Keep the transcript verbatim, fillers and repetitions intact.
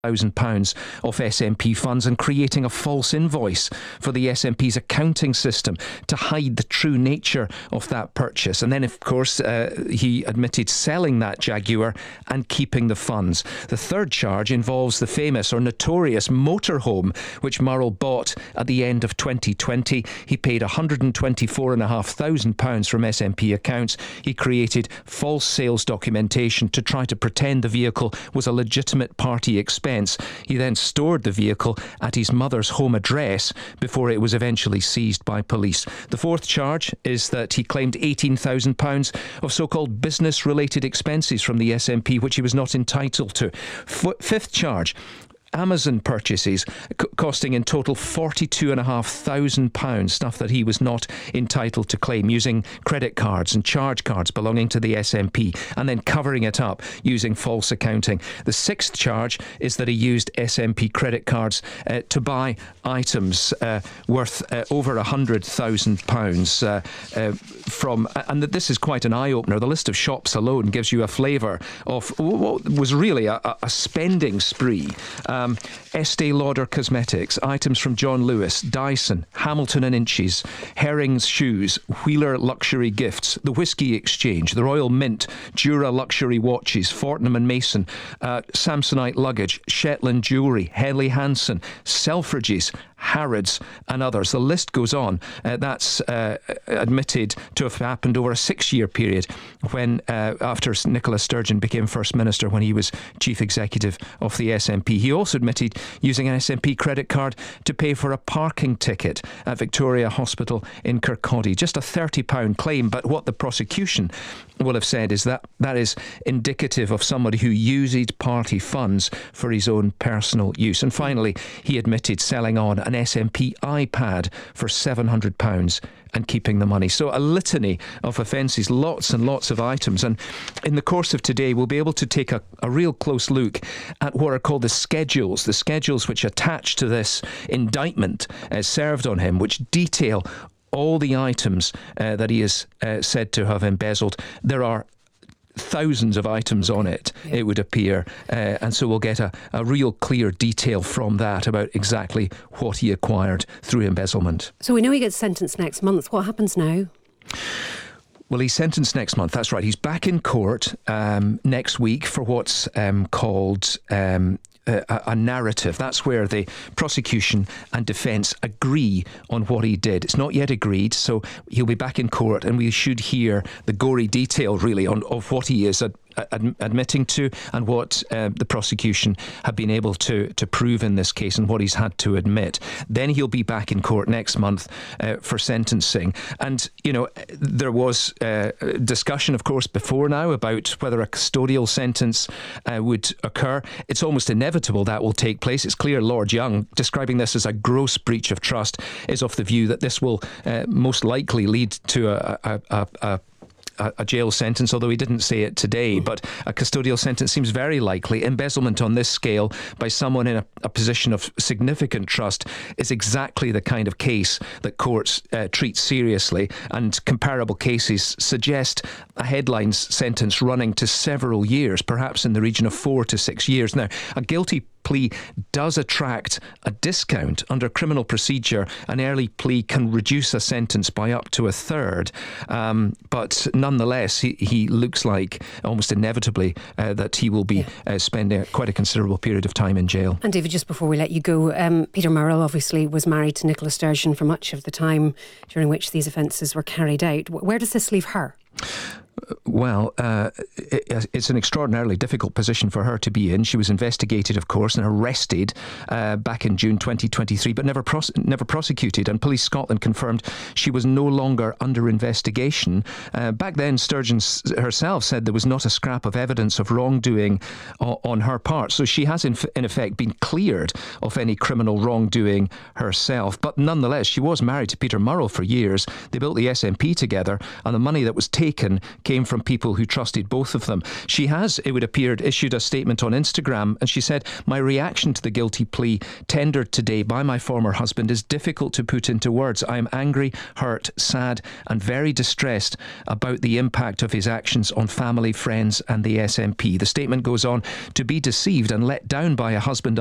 thousand pounds of S N P funds and creating a false invoice for the S N P's accounting system to hide the true nature of that purchase. And then, of course, uh, he admitted selling that Jaguar and keeping the funds. The third charge involves the famous or notorious motorhome which Murrell bought at the end of twenty twenty. He paid one hundred twenty-four thousand five hundred pounds from S N P accounts. He created false sales documentation to try to pretend the vehicle was a legitimate party expense. He then stored the vehicle at his mother's home address before it was eventually seized by police. The fourth charge is that he claimed eighteen thousand pounds of so-called business-related expenses from the S N P, which he was not entitled to. F- fifth charge, Amazon purchases c- costing in total forty-two thousand five hundred pounds, stuff that he was not entitled to claim, using credit cards and charge cards belonging to the S N P, and then covering it up using false accounting. The sixth charge is that he used S N P credit cards uh, to buy items uh, worth uh, over one hundred thousand pounds uh, uh, from, and that this is quite an eye-opener. The list of shops alone gives you a flavour of what was really a, a spending spree. Um, Um, Estee Lauder Cosmetics, items from John Lewis, Dyson, Hamilton and Inches, Herring's Shoes, Wheeler Luxury Gifts, the Whisky Exchange, the Royal Mint, Jura Luxury Watches, Fortnum and Mason, uh, Samsonite Luggage, Shetland Jewellery, Helly Hansen, Selfridges, Harrods and others. The list goes on. Uh, that's uh, admitted to have happened over a six-year period when, uh, after Nicola Sturgeon became First Minister, when he was Chief Executive of the S N P. He also admitted using an S N P credit card to pay for a parking ticket at Victoria Hospital in Kirkcaldy. Just a thirty pounds claim, but what the prosecution will have said is that that is indicative of somebody who used party funds for his own personal use. And finally, he admitted selling on an S N P iPad for seven hundred pounds and keeping the money. So a litany of offences, lots and lots of items. And in the course of today, we'll be able to take a, a real close look at what are called the schedules, the schedules which attach to this indictment uh, served on him, which detail all the items uh, that he is uh, said to have embezzled. There are thousands of items on it, yeah. It would appear, uh, and so we'll get a, a real clear detail from that about exactly what he acquired through embezzlement. So we know he gets sentenced next month. What happens now? Well, he's sentenced next month, that's right. He's back in court um, next week for what's um, called um, a, a narrative. That's where the prosecution and defence agree on what he did. It's not yet agreed, so he'll be back in court and we should hear the gory detail, really, on of what he is ad- ad- admitting to and what uh, the prosecution have been able to, to prove in this case and what he's had to admit. Then he'll be back in court next month uh, for sentencing. And, you know, there was uh, discussion, of course, before now about whether a custodial sentence uh, would occur. It's almost inevitable that will take place. It's clear Lord Young, describing this as a gross breach of trust, is of the view that this will uh, most likely lead to a, a, a, a a jail sentence, although he didn't say it today, but a custodial sentence seems very likely. Embezzlement on this scale by someone in a, a position of significant trust is exactly the kind of case that courts uh, treat seriously, and comparable cases suggest a headline sentence running to several years, perhaps in the region of four to six years. Now, a guilty plea does attract a discount. Under criminal procedure, an early plea can reduce a sentence by up to a third, um, but nonetheless he, he looks like almost inevitably uh, that he will be yeah. uh, spending quite a considerable period of time in jail. And David, just before we let you go, um, Peter Murrell obviously was married to Nicola Sturgeon for much of the time during which these offences were carried out. Where does this leave her? Well, uh, it, it's an extraordinarily difficult position for her to be in. She was investigated, of course, and arrested uh, back in June twenty twenty-three, but never pros- never prosecuted. And Police Scotland confirmed she was no longer under investigation. Uh, back then, Sturgeon herself said there was not a scrap of evidence of wrongdoing o- on her part. So she has, in, f- in effect, been cleared of any criminal wrongdoing herself. But nonetheless, she was married to Peter Murrell for years. They built the S N P together, and the money that was taken came came from people who trusted both of them. She has, it would appear, issued a statement on Instagram, and she said, "My reaction to the guilty plea tendered today by my former husband is difficult to put into words. I am angry, hurt, sad, and very distressed about the impact of his actions on family, friends, and the S N P." The statement goes on, "To be deceived and let down by a husband